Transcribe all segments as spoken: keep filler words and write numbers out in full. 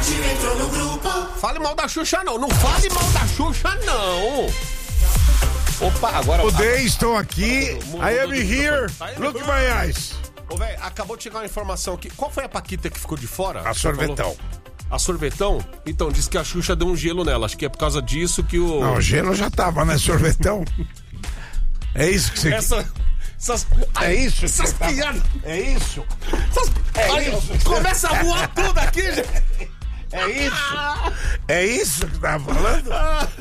entrou no grupo. Fale mal da Xuxa, não. Não fale mal da Xuxa, não. Opa, agora... Today, estou aqui. I am here. Look my eyes. Ô, velho, acabou de chegar uma informação aqui. Qual foi a Paquita que ficou de fora? A Sorvetão. A Sorvetão? Então, disse que a Xuxa deu um gelo nela. Acho que é por causa disso que o... Não, o gelo já tava, né, Sorvetão? É isso que você... Essa... Essas... É isso? Essas tá... piadas... É isso? Essas... É Ai, isso? começa a voar tudo aqui, gente. É isso? É isso que você tava falando?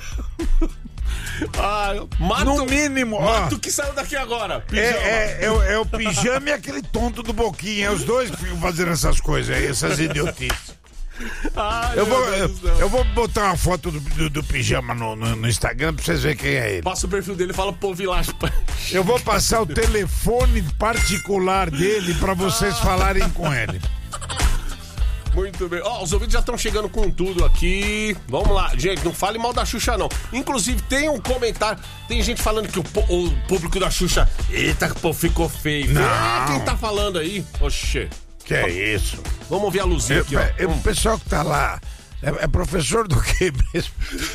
Ah, mato, no mínimo, mato ó, que saiu daqui agora. É, é, é, o- é o pijama e aquele tonto do Boquinha. É os dois que ficam fazendo essas coisas aí, essas idiotices. Ai, Eu meu vou, Deus eu, do céu. eu vou botar uma foto do, do, do pijama no, no, no Instagram pra vocês verem quem é ele. Passa o perfil dele e fala pro Village. Eu vou passar o telefone particular dele pra vocês falarem com ele. Muito bem. Ó, os ouvintes já estão chegando com tudo aqui. Vamos lá. Gente, não fale mal da Xuxa, não. Inclusive, tem um comentário. Tem gente falando que o, po- o público da Xuxa... Eita, pô, ficou feio. Não. É, quem tá falando aí? Oxê. Que é isso? Vamos ouvir a luzinha Eu, aqui, ó. eu- o pessoal que tá lá é, é professor do quê mesmo?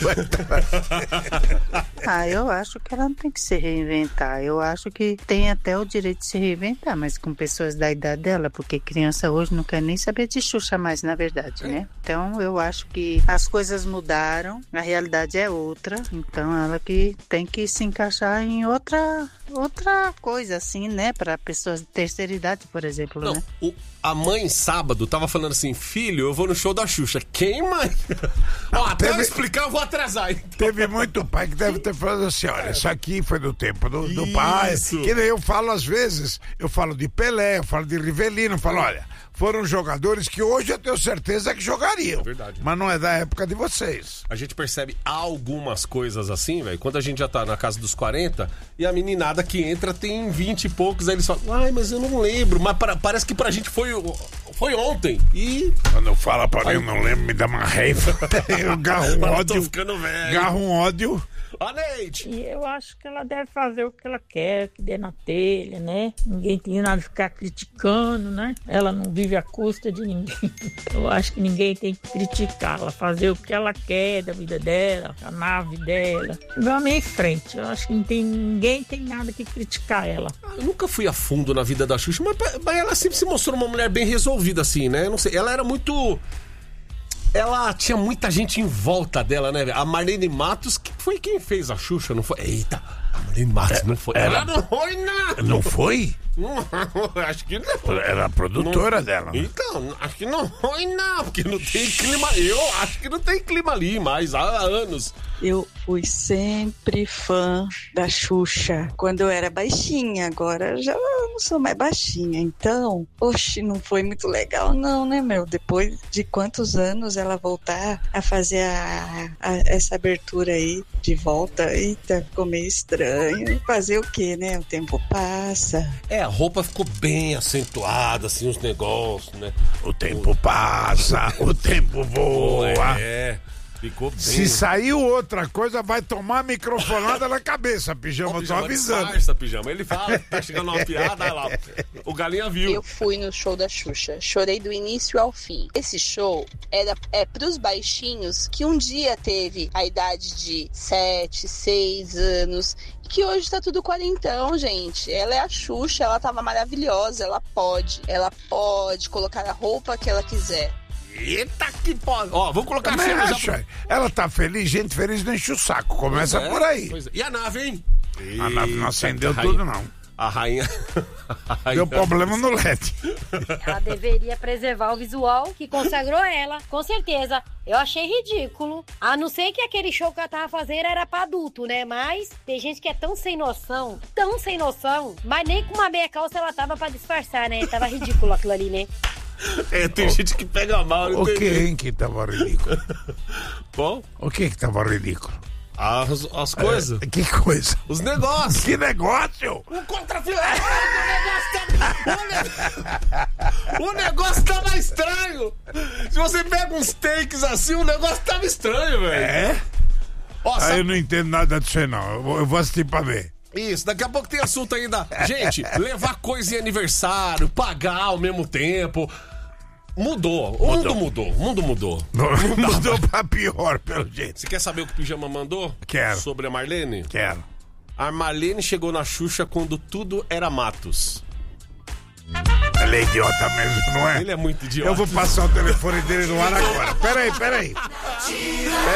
Ah, eu acho que ela não tem que se reinventar. Eu acho que tem até o direito de se reinventar, mas com pessoas da idade dela, porque criança hoje não quer nem saber de Xuxa mais, na verdade, né? Então eu acho que as coisas mudaram, a realidade é outra, então ela que tem que se encaixar em outra, outra coisa, assim, né? Para pessoas de terceira idade, por exemplo, Não, né? o, a mãe sábado tava falando assim, filho, eu vou no show da Xuxa. Quem, mãe? Ó, até eu teve- explicar eu vou atrasar. Então. Teve muito pai que deve ter falado assim, olha, isso aqui foi do tempo do, do pai. Isso. Que nem eu falo às vezes, eu falo de Pelé, eu falo de Rivelino, eu falo, olha, foram jogadores que hoje eu tenho certeza que jogariam. É verdade. Mas não é da época de vocês. A gente percebe algumas coisas assim, velho, quando a gente já tá na casa dos quarenta e a meninada que entra tem vinte e poucos, aí eles falam, ai, mas eu não lembro, mas pra- parece que pra gente foi, foi ontem. E... Quando fala pra mim, eu não lembro, me dá uma raiva. Eu garro um Mas eu tô ódio. ficando velho. Garro um ódio. Ó, Neide. E eu acho que ela deve fazer o que ela quer, que dê na telha, né? Ninguém tem nada de ficar criticando, né? Ela não vive à custa de ninguém. Eu acho que ninguém tem que criticar. Ela fazer o que ela quer da vida dela, a nave dela. Vamos em frente. Eu acho que não tem, ninguém tem nada que criticar ela. Eu nunca fui a fundo na vida da Xuxa, mas, mas ela sempre se mostrou uma mulher bem resolvida, assim, né? Eu não sei, ela era muito... Ela tinha muita gente em volta dela, né? A Marlene Matos, que foi quem fez a Xuxa, não foi? Eita, a Marlene Matos não foi. Ela- Ela não foi, não. Não foi? Não, acho que não. Era a produtora Não- dela. Né? Então, acho que não foi, não, porque não tem clima. Eu acho que não tem clima ali, mas há anos. Eu fui sempre fã da Xuxa quando eu era baixinha, agora eu já não sou mais baixinha. Então, oxe, não foi muito legal não, né, meu? Depois de quantos anos ela voltar a fazer a, a- essa abertura aí de volta, eita, ficou meio estranho. Fazer o quê, né? O tempo passa. É, a roupa ficou bem acentuada, assim, os negócios, né? O tempo passa, o tempo voa. É, ficou bem. Se saiu outra coisa, vai tomar microfonada na cabeça, pijama. Ó, Eu tô avisando. disfarça, pijama. Ele fala, tá chegando uma piada, olha lá. O galinha viu. Eu fui no show da Xuxa, chorei do início ao fim. Esse show era é pros baixinhos que um dia teve a idade de sete, seis anos e que hoje tá tudo quarentão, gente. Ela é a Xuxa, ela tava maravilhosa, ela pode, ela pode colocar a roupa que ela quiser. Eita que pode. Ó, vamos colocar a Também cena já acho, pro- é. Ela tá feliz, gente feliz não enche o saco. Começa Pois é, por aí. pois é. E a nave, hein? A nave não acendeu Eita, tudo, rainha. não. A rainha... a rainha- Deu problema no L E D. Ela deveria preservar o visual que consagrou ela, com certeza. Eu achei ridículo. A não ser que aquele show que ela tava fazendo era pra adulto, né? Mas tem gente que é tão sem noção, tão sem noção, mas nem com uma meia calça ela tava pra disfarçar, né? Tava ridículo aquilo ali, né? É, tem gente que pega mal. não O tem que, jeito. hein, que tava ridículo? Bom, O que que tava ridículo? as, as coisas. É, que coisa? Os negócios. Que negócio? O contrafilé. O negócio tá... O negócio tava estranho. Se você pega uns takes assim, o negócio tava estranho, velho. É? Ó, Ah, sabe- eu não entendo nada disso aí, não. Eu vou, eu vou assistir pra ver. Isso, daqui a pouco tem assunto ainda. Gente, levar coisa em aniversário, pagar ao mesmo tempo. Mudou. O mundo mudou. O mundo mudou. Mudou pra pior, pelo jeito. Você quer saber o que o Pijama mandou? Quero. Sobre a Marlene? Quero. A Marlene chegou na Xuxa quando tudo era matos. Ele é idiota mesmo, não é? Ele é muito idiota. Eu vou passar o telefone dele no ar agora. Peraí, peraí.